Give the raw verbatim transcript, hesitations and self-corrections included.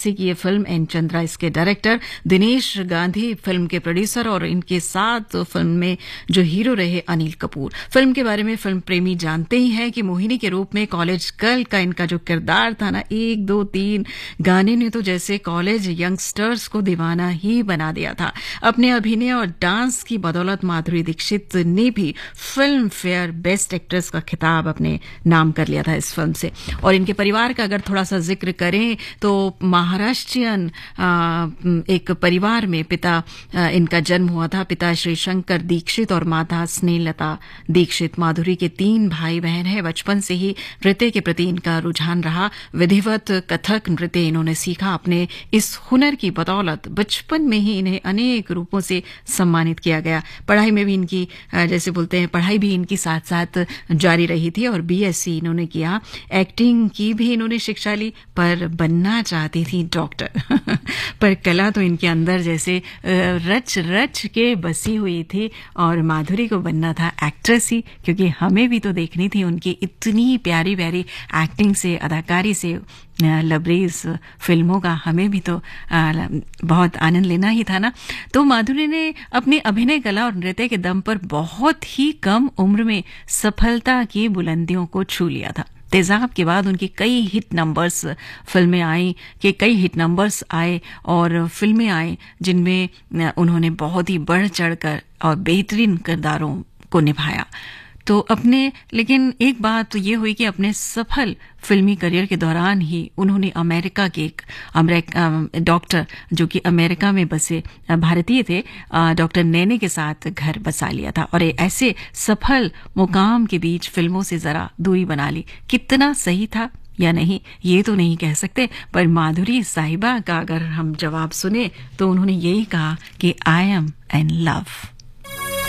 से की ये फिल्म एन चंद्रा इसके डायरेक्टर, दिनेश गांधी फिल्म के प्रोड्यूसर और इनके साथ फिल्म में जो हीरो रहे अनिल कपूर। फिल्म के बारे में फिल्म प्रेमी जानते ही हैं कि मोहिनी के रूप में कॉलेज गर्ल का इनका जो किरदार था ना, एक दो तीन गाने ने तो जैसे कॉलेज यंगस्टर्स को दीवाना ही बना दिया था। अपने अभिनय और डांस की बदौलत माधुरी दीक्षित ने भी फिल्म फेयर बेस्ट एक्ट्रेस का खिताब अपने नाम कर लिया था इस फिल्म से। और इनके परिवार का अगर थोड़ा सा जिक्र करें तो महाराष्ट्रियन एक परिवार में पिता इनका जन्म हुआ था। पिता श्री शंकर दीक्षित और माता स्नेहलता दीक्षित। माधुरी के तीन भाई बहन हैं। बचपन से ही नृत्य के प्रति इनका रुझान रहा। विधिवत कथक नृत्य इन्होंने सीखा। अपने इस हुनर की बदौलत बचपन में ही इन्हें अनेक रूपों से सम्मानित किया गया। पढ़ाई में भी इनकी, जैसे बोलते हैं, पढ़ाई भी इनकी साथ साथ जारी रही थी और बीएससी इन्होंने किया। एक्टिंग की भी इन्होंने शिक्षा ली, पर बनना चाहती थी डॉक्टर पर कला तो इनके अंदर जैसे रच रच के बसी हुई थी और माधुरी को बनना था एक्ट्रेस ही, क्योंकि हमें भी तो देखनी थी उनकी इतनी प्यारी प्यारी एक्टिंग से, अदाकारी से, लबरेज फिल्मों का हमें भी तो आ, बहुत आनंद लेना ही था ना। तो माधुरी ने अपनी अभिनय कला और नृत्य के दम पर बहुत ही कम उम्र में सफलता की बुलंदियों को छू लिया था। तेजाब के बाद उनकी कई हिट नंबर्स फिल्में आई कि कई हिट नंबर्स आए और फिल्में आए जिनमें उन्होंने बहुत ही बढ़ चढ़कर और बेहतरीन किरदारों को निभाया। तो अपने लेकिन एक बात तो ये हुई कि अपने सफल फिल्मी करियर के दौरान ही उन्होंने अमेरिका के एक अमेरिका डॉक्टर जो कि अमेरिका में बसे भारतीय थे, डॉक्टर नैने के साथ घर बसा लिया था और ऐसे सफल मुकाम के बीच फिल्मों से जरा दूरी बना ली। कितना सही था या नहीं ये तो नहीं कह सकते, पर माधुरी साहिबा का अगर हम जवाब सुने तो उन्होंने यही कहा कि आई एम इन लव।